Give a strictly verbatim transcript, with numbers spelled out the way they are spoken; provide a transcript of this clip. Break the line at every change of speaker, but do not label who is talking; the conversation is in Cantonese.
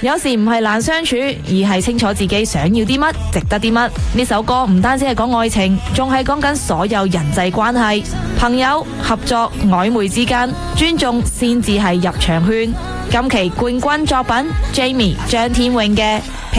有時唔係難相處，而係清楚自己想要啲乜，值得啲乜。呢首歌唔單止係講愛情，仲係講緊所有人際關係、朋友、合作、曖昧之間，尊重先至係入場券。今期冠軍作品 Jamie 張天穎嘅